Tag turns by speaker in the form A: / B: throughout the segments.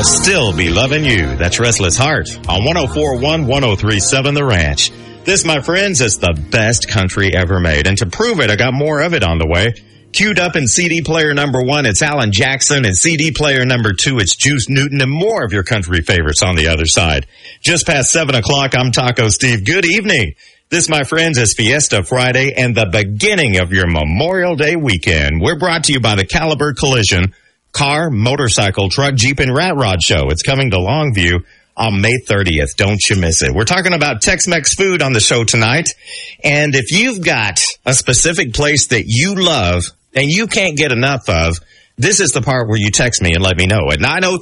A: I'll still be loving you. That's Restless Heart on 104.1, 103.7 The Ranch. This, my friends, is the best country ever made. And to prove it, I got more of it on the way. Queued up in CD player number 1, it's Alan Jackson. And CD player number 2, it's Juice Newton. And more of your country favorites on the other side. Just past 7 o'clock, I'm Taco Steve. Good evening. This, my friends, is Fiesta Friday and the beginning of your Memorial Day weekend. We're brought to you by the Caliber Collision Car, Motorcycle, Truck, Jeep, and Rat Rod Show. It's coming to Longview on May 30th. Don't you miss it. We're talking about Tex-Mex food on the show tonight. And if you've got a specific place that you love and you can't get enough of, this is the part where you text me and let me know at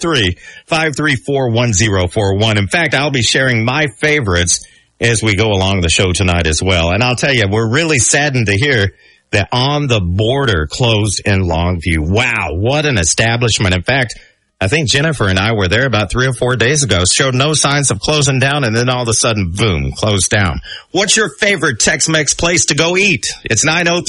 A: 903-534-1041. In fact, I'll be sharing my favorites as we go along the show tonight as well. And I'll tell you, we're really saddened to hear that On the Border closed in Longview. Wow, what an establishment. In fact, I think Jennifer and I were there about 3 or 4 days ago, showed no signs of closing down, and then all of a sudden, boom, closed down. What's your favorite Tex-Mex place to go eat? It's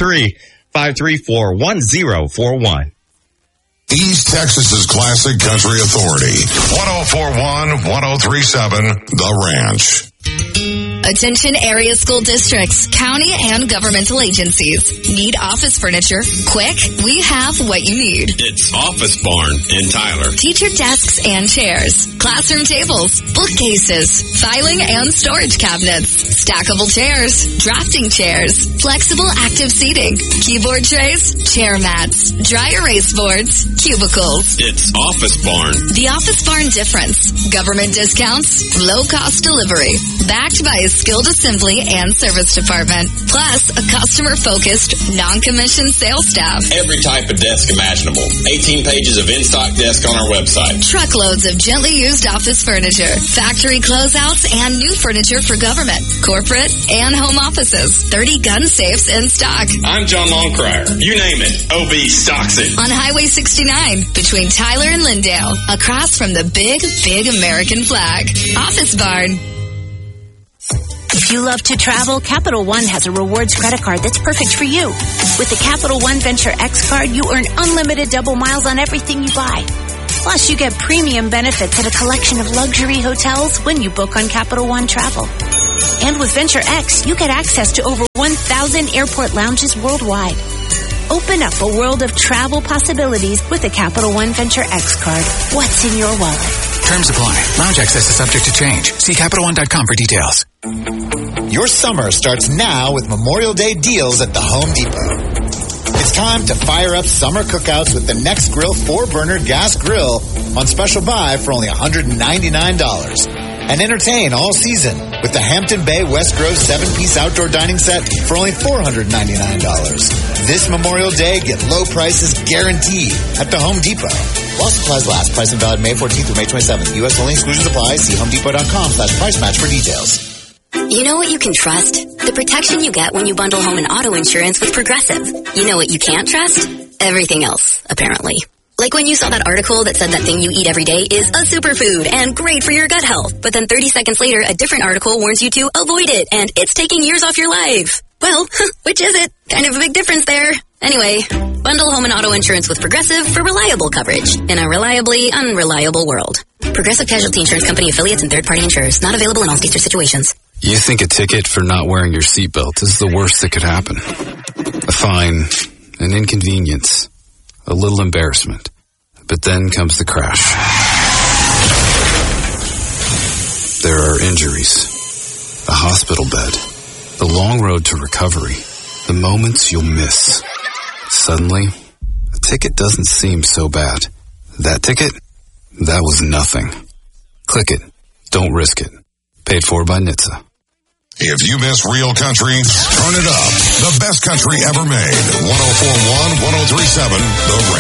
A: 903-534-1041.
B: East Texas's classic country authority. 104.1, 103.7, The Ranch.
C: Attention area school districts, county and governmental agencies. Need office furniture? Quick, we have what you need.
D: It's Office Barn in Tyler.
C: Teacher desks and chairs, classroom tables, bookcases, filing and storage cabinets, stackable chairs, drafting chairs, flexible active seating, keyboard trays, chair mats, dry erase boards, cubicles.
D: It's Office Barn.
C: The Office Barn difference. Government discounts, low-cost delivery. Backed by a skilled assembly and service department. Plus, a customer-focused, non-commissioned sales staff.
D: Every type of desk imaginable. 18 pages of in-stock desk on our website.
C: Truckloads of gently used office furniture. Factory closeouts and new furniture for government, corporate, and home offices. 30 gun safes in stock.
D: I'm John Longcrier. You name it, OB stocks it.
C: On Highway 69, between Tyler and Lindale, across from the big, big American flag. Office Barn.
E: If you love to travel, Capital One has a rewards credit card that's perfect for you. With the Capital One Venture X card, you earn unlimited double miles on everything you buy. Plus, you get premium benefits at a collection of luxury hotels when you book on Capital One Travel. And with Venture X, you get access to over 1,000 airport lounges worldwide. Open up a world of travel possibilities with the Capital One Venture X card. What's in your wallet?
F: Terms apply. Lounge access is subject to change. See CapitalOne.com for details.
G: Your summer starts now with Memorial Day deals at the Home Depot. It's time to fire up summer cookouts with the Next Grill 4-burner gas grill on special buy for only $199. And entertain all season with the Hampton Bay West Grove 7-piece outdoor dining set for only $499. This Memorial Day, get low prices guaranteed at the Home Depot. While supplies last. Price and valid May 14th through May 27th. U.S. only. Exclusions apply. See HomeDepot.com/price match for details.
H: You know what you can trust? The protection you get when you bundle home and auto insurance with Progressive. You know what you can't trust? Everything else, apparently. Like when you saw that article that said that thing you eat every day is a superfood and great for your gut health. But then 30 seconds later, a different article warns you to avoid it and it's taking years off your life. Well, which is it? Kind of a big difference there. Anyway, bundle home and auto insurance with Progressive for reliable coverage in a reliably unreliable world. Progressive Casualty Insurance Company affiliates and third-party insurers. Not available in all states or situations.
I: You think a ticket for not wearing your seatbelt is the worst that could happen. A fine, an inconvenience, a little embarrassment. But then comes the crash. There are injuries, a hospital bed, the long road to recovery, the moments you'll miss. Suddenly, a ticket doesn't seem so bad. That ticket? That was nothing. Click it. Don't risk it. Paid for by NHTSA.
B: If you miss real country, turn it up. The best country ever made. 104.1, 103.7, The